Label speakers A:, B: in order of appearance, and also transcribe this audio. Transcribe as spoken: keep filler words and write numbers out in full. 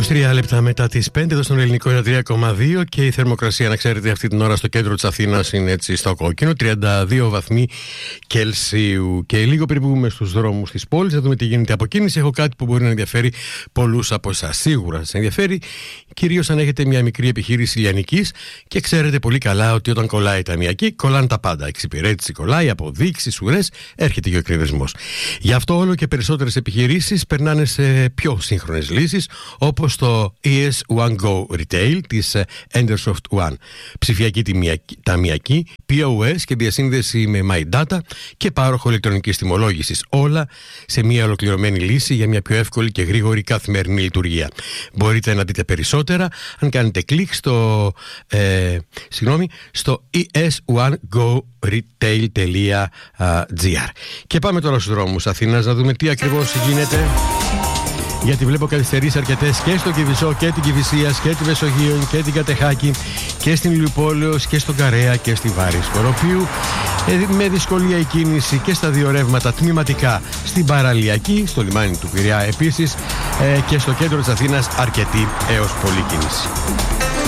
A: είκοσι τρία λεπτά μετά τις πέντε εδώ στον ελληνικό ένα τρία κόμμα δύο και η θερμοκρασία, να ξέρετε, αυτή την ώρα στο κέντρο της Αθήνας είναι έτσι στο κόκκινο, τριάντα δύο βαθμοί Κελσίου. Και λίγο πριν βγούμε στους δρόμους της πόλης, θα δούμε τι γίνεται από κίνηση. Έχω κάτι που μπορεί να ενδιαφέρει πολλούς από εσάς. Σίγουρα σας ενδιαφέρει, κυρίως αν έχετε μια μικρή επιχείρηση λιανικής και ξέρετε πολύ καλά ότι όταν κολλάει η ταμιακή, κολλάνε τα πάντα. Εξυπηρέτηση κολλάει, αποδείξεις, ουρές, έρχεται και ο εκκρεμισμός. Γι' αυτό όλο και περισσότερες επιχειρήσεις περνάνε σε πιο σύγχρονες λύσεις, όπως το ι ες One Go Retail της Endersoft One. Ψηφιακή ταμιακή, πι ο ες και διασύνδεση με MyData και πάροχο ηλεκτρονικής τιμολόγησης. Όλα σε μια ολοκληρωμένη λύση για μια πιο εύκολη και γρήγορη καθημερινή λειτουργία. Μπορείτε να δείτε περισσότερα αν κάνετε κλικ στο, ε, συγγνώμη, στο ι ες one go retail τελεία τζι άρ. Και πάμε τώρα στους δρόμους Αθήνας να δούμε τι ακριβώς γίνεται. Γιατί βλέπω καθυστερήσεις αρκετές και στο Κηφισό και την Κηφισίας και τη Μεσογείο και την Κατεχάκη και στην Ηλιουπόλεως και στον Καρέα και στη Βάρη Σκοροπίου. Ε, με δυσκολία η κίνηση και στα δύο ρεύματα τμηματικά στην Παραλιακή, στο λιμάνι του Πειραιά επίσης, ε, και στο κέντρο της Αθήνας αρκετή έως πολλή κίνηση.